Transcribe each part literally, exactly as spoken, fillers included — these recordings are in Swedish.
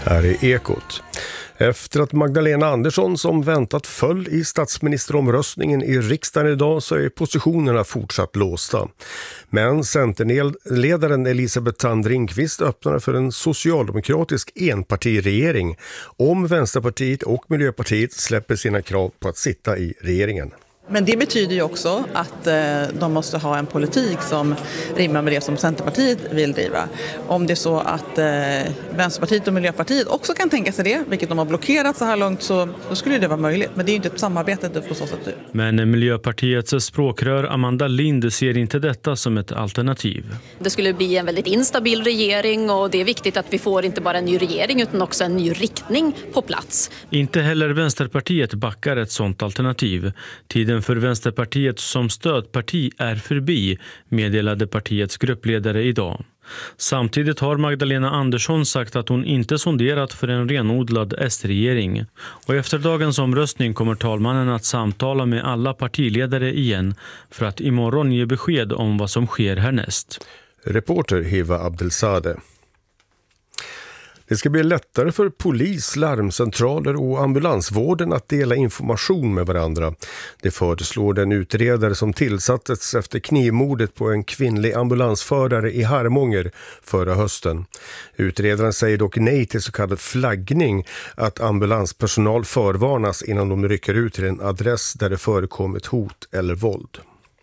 Här är Ekot. Efter att Magdalena Andersson som väntat föll i statsministeromröstningen i riksdagen idag så är positionerna fortsatt låsta. Men Centerledaren Elisabeth Thand Ringqvist öppnar för en socialdemokratisk enpartiregering om Vänsterpartiet och Miljöpartiet släpper sina krav på att sitta i regeringen. Men det betyder ju också att eh, de måste ha en politik som rimmar med det som Centerpartiet vill driva. Om det är så att eh, Vänsterpartiet och Miljöpartiet också kan tänka sig det, vilket de har blockerat så här långt, så då skulle det vara möjligt. Men det är ju inte ett samarbete på så sätt. Men Miljöpartiets språkrör Amanda Lind ser inte detta som ett alternativ. Det skulle bli en väldigt instabil regering och det är viktigt att vi får inte bara en ny regering utan också en ny riktning på plats. Inte heller Vänsterpartiet backar ett sådant alternativ. Tiden för Vänsterpartiet som stödparti är förbi, meddelade partiets gruppledare idag. Samtidigt har Magdalena Andersson sagt att hon inte sonderat för en renodlad S-regering. Och efter dagens omröstning kommer talmannen att samtala med alla partiledare igen för att imorgon ge besked om vad som sker härnäst. Reporter Hiva Abdelzadeh. Det ska bli lättare för polis, larmcentraler och ambulansvården att dela information med varandra. Det föreslår den utredare som tillsattes efter knivmordet på en kvinnlig ambulansförare i Harmånger förra hösten. Utredaren säger dock nej till så kallad flaggning, att ambulanspersonal förvarnas innan de rycker ut till en adress där det förekommit hot eller våld.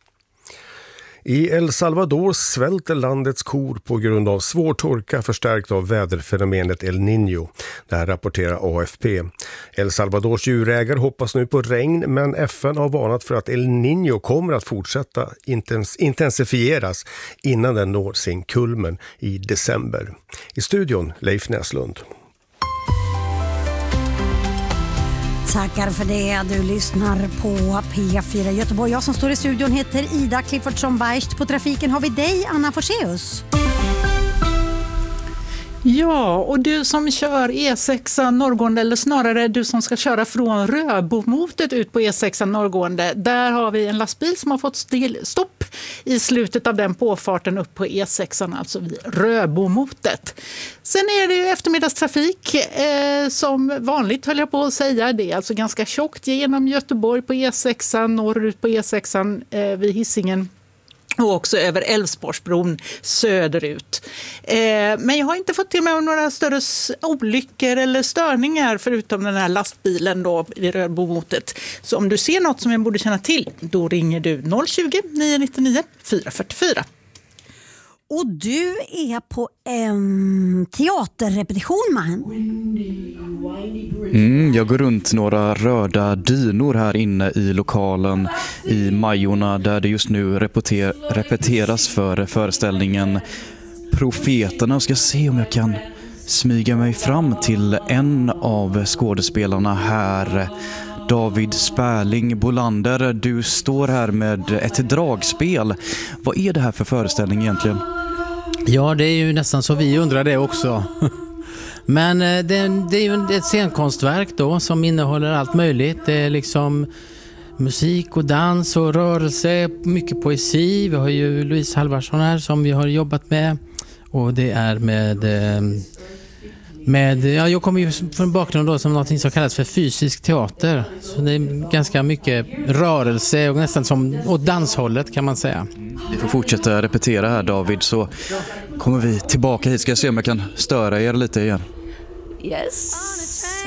I El Salvador svälter landets kor på grund av svår torka förstärkt av väderfenomenet El Niño. Det här rapporterar A F P. El Salvadors djurägare hoppas nu på regn, men F N har varnat för att El Niño kommer att fortsätta intens- intensifieras innan den når sin kulmen i december. I studion Leif Näslund. Tackar för det. Du lyssnar på P fyra Göteborg. Jag som står i studion heter Ida Cliffordsson Weist. På trafiken har vi dig, Anna Forseus. Ja, och du som kör E sex norrgående, eller snarare du som ska köra från Röbomotet ut på E sex norrgående, där har vi en lastbil som har fått still, stopp i slutet av den påfarten upp på E sex, alltså vid Röbomotet. Sen är det ju eftermiddagstrafik eh, som vanligt, höll jag på att säga. Det är alltså ganska tjockt genom Göteborg på E sex, norrut på E sex eh, vid Hisingen. Och också över Älvsborgsbron söderut. Eh, men jag har inte fått till mig några större olyckor eller störningar förutom den här lastbilen då i Röbomotet. Så om du ser något som jag borde känna till, då ringer du noll tjugo, nio nittionio, fyra fyrtiofyra. Och du är på en teaterrepetition, man. Mm, jag går runt några röda dynor här inne i lokalen i Majorna där det just nu repeter- repeteras för föreställningen Profeterna. Jag ska se om jag kan smyga mig fram till en av skådespelarna här. David Spärling Bolander, du står här med ett dragspel. Vad är det här för föreställning egentligen? Ja, det är ju nästan så vi undrar det också. Men det, det är ju ett scenkonstverk då som innehåller allt möjligt. Det är liksom musik och dans och rörelse, mycket poesi. Vi har ju Louise Halvarsson här som vi har jobbat med. Och det är med... Med, ja, jag kommer ju från bakgrund då som något som kallas för fysisk teater. Så det är ganska mycket rörelse och nästan som åt danshållet kan man säga. Vi får fortsätta repetera här, David, så kommer vi tillbaka hit. Ska jag se om jag kan störa er lite igen. Yes.